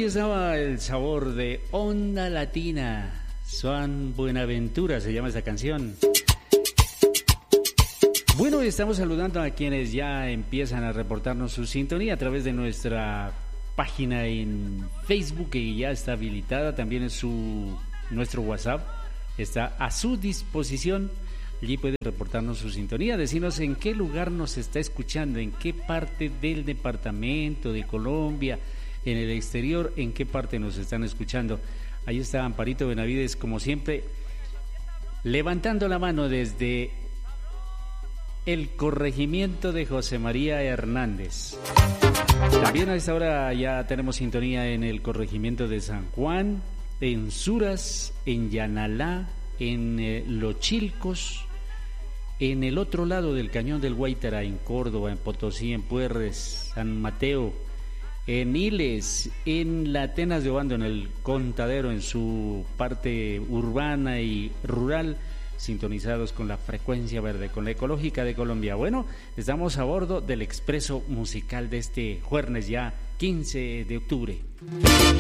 ahí estaba el sabor de Onda Latina. Juan Buenaventura se llama esa canción. Bueno, estamos saludando a quienes ya empiezan a reportarnos su sintonía a través de nuestra página en Facebook, que ya está habilitada. También es nuestro WhatsApp está a su disposición. Allí puede reportarnos su sintonía, decirnos en qué lugar nos está escuchando, en qué parte del departamento de Colombia, en el exterior, en qué parte nos están escuchando. Ahí está Amparito Benavides, como siempre, levantando la mano desde el corregimiento de José María Hernández. También a esta hora ya tenemos sintonía en el corregimiento de San Juan, en Suras, en Yanalá, en Los Chilcos, en el otro lado del Cañón del Guaitara, en Córdoba, en Potosí, en Puerres, San Mateo, en Iles, en la Atenas de Obando, en el Contadero, en su parte urbana y rural, sintonizados con la frecuencia verde, con la ecológica de Colombia. Bueno, estamos a bordo del expreso musical de este jueves ya 15 de octubre.